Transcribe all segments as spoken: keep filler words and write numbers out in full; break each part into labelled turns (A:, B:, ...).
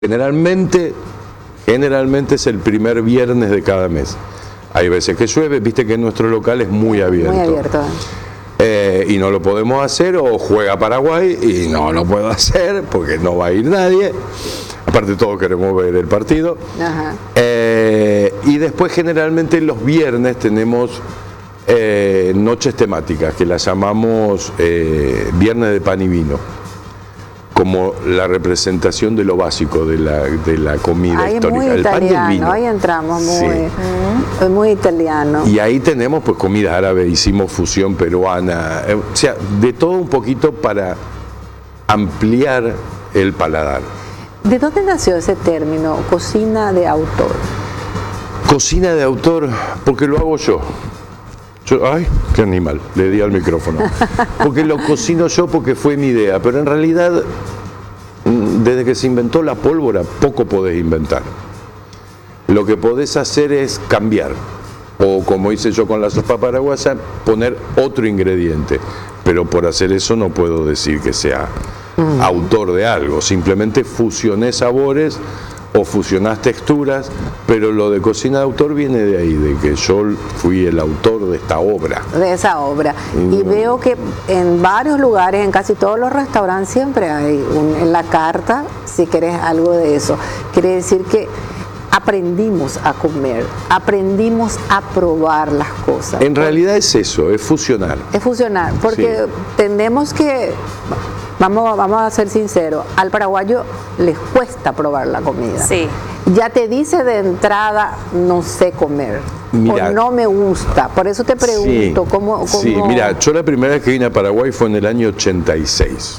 A: Generalmente, generalmente es el primer viernes de cada mes. Hay veces que llueve, viste que nuestro local es muy abierto.
B: Muy abierto.
A: Eh, y no lo podemos hacer, o juega Paraguay y no lo puedo hacer porque no va a ir nadie. Aparte todos queremos ver el partido.
B: Ajá.
A: Eh, y después generalmente los viernes tenemos eh, noches temáticas que las llamamos eh, Viernes de Pan y Vino, como la representación de lo básico de la, de la comida
B: ahí
A: histórica.
B: Muy
A: el
B: italiano,
A: pan y el vino.
B: Ahí entramos muy,
A: Sí.
B: muy italiano.
A: Y ahí tenemos pues comida árabe, hicimos fusión peruana, eh, o sea, de todo un poquito para ampliar el paladar.
B: ¿De dónde nació ese término, cocina de autor?
A: Cocina de autor, porque lo hago yo. Yo, ay, qué animal, le di al micrófono. Porque lo cocino yo porque fue mi idea, pero en realidad, desde que se inventó la pólvora, poco podés inventar. Lo que podés hacer es cambiar, o como hice yo con la sopa paraguaya, poner otro ingrediente. Pero por hacer eso no puedo decir que sea mm. autor de algo, simplemente fusioné sabores o fusionás texturas, pero lo de cocina de autor viene de ahí, de que yo fui el autor de esta obra.
B: De esa obra.
A: Mm.
B: Y veo que en varios lugares, en casi todos los restaurantes, siempre hay un, en la carta, si querés algo de eso. Quiere decir que aprendimos a comer, aprendimos a probar las cosas.
A: En realidad es eso, es fusionar.
B: Es fusionar, porque sí. Tendemos que... Vamos, vamos a ser sinceros, al paraguayo les cuesta probar la comida.
C: Sí.
B: Ya te dice de entrada, no sé comer, mira, o no me gusta. Por eso te pregunto,
A: sí,
B: ¿cómo, cómo...?
A: Sí, mira, yo la primera vez que vine a Paraguay fue en el año ochenta y seis.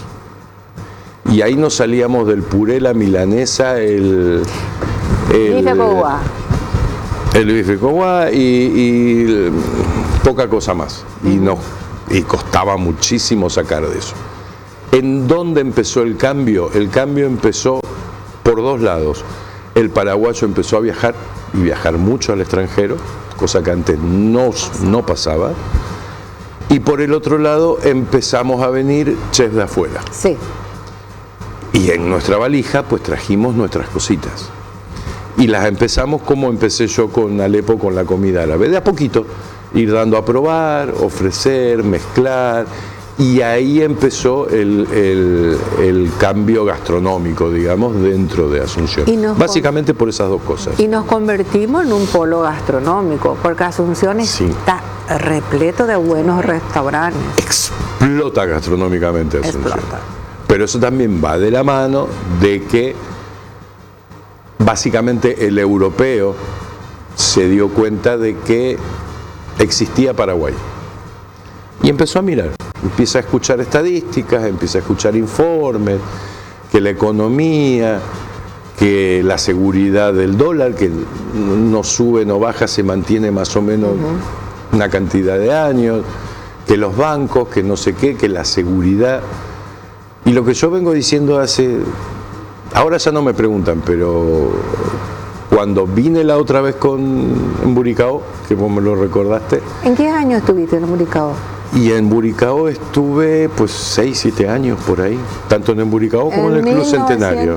A: Y ahí nos salíamos del puré, la milanesa, el...
B: El bife coguá.
A: El bife coguá y, y poca cosa más. Uh-huh. Y, no, y costaba muchísimo sacar de eso. ¿En dónde empezó el cambio? El cambio empezó por dos lados. El paraguayo empezó a viajar, y viajar mucho al extranjero, cosa que antes no, no pasaba. Y por el otro lado empezamos a venir chefs de afuera.
B: Sí.
A: Y en nuestra valija pues trajimos nuestras cositas. Y las empezamos como empecé yo con Alepo, con la comida árabe. De a poquito, ir dando a probar, ofrecer, mezclar... Y ahí empezó el, el, el cambio gastronómico, digamos, dentro de Asunción. Básicamente por esas dos cosas.
B: Y nos convertimos en un polo gastronómico, porque Asunción sí. está repleto de buenos restaurantes.
A: Explota gastronómicamente Asunción.
B: Explota.
A: Pero eso también va de la mano de que básicamente el europeo se dio cuenta de que existía Paraguay. Y empezó a mirar. Empieza a escuchar estadísticas, empieza a escuchar informes, que la economía, que la seguridad del dólar, que no sube, no baja, se mantiene más o menos uh-huh. una cantidad de años, que los bancos, que no sé qué, que la seguridad. Y lo que yo vengo diciendo hace... Ahora ya no me preguntan, pero cuando vine la otra vez con en Buricao, que vos me lo recordaste.
B: ¿En qué año estuviste en Buricao?
A: Y en Buricao estuve pues seis, siete años por ahí, tanto en Buricao como en, en el Club Centenario.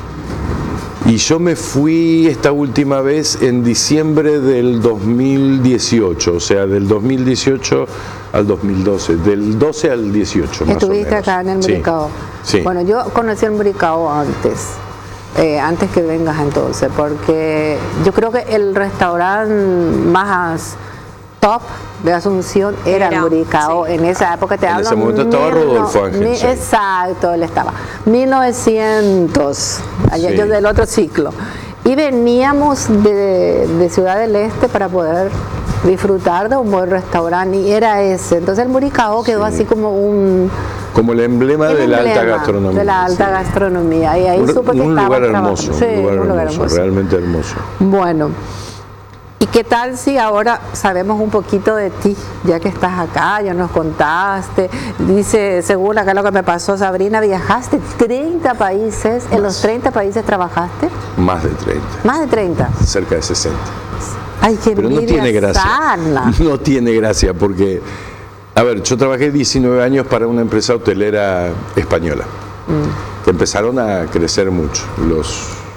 A: Y yo me fui esta última vez en diciembre del dos mil dieciocho, o sea, del dos mil dieciocho al dos mil doce, del doce al dieciocho más o menos.
B: ¿Estuviste acá en el Buricao?
A: Sí. Sí.
B: Bueno, yo conocí el Buricao antes, eh, antes que vengas entonces, porque yo creo que el restaurante más top de Asunción era el Buricao. Sí. En esa época te
A: en
B: hablo...
A: En ese momento mil, estaba Rodolfo Ángel.
B: Mil, sí. Exacto, él estaba. mil novecientos, allá sí. Yo del otro ciclo. Y veníamos de, de Ciudad del Este para poder disfrutar de un buen restaurante, y era ese. Entonces el Buricao quedó sí. así como un...
A: Como el emblema el de la emblema alta gastronomía.
B: De la alta sí. gastronomía. Y ahí
A: un,
B: supe que
A: un
B: estaba
A: lugar hermoso,
B: sí,
A: un lugar,
B: un lugar
A: hermoso,
B: hermoso,
A: realmente hermoso.
B: Bueno. ¿Y qué tal si ahora sabemos un poquito de ti, ya que estás acá, ya nos contaste? Dice, según acá lo que me pasó, Sabrina, viajaste treinta países, más. ¿En los treinta países trabajaste?
A: Más de treinta.
B: ¿Más de treinta?
A: Cerca de sesenta.
B: Ay, qué
A: Pero no tiene gracia.
B: Sana.
A: No tiene gracia porque, a ver, yo trabajé diecinueve años para una empresa hotelera española, mm. que empezaron a crecer mucho. Los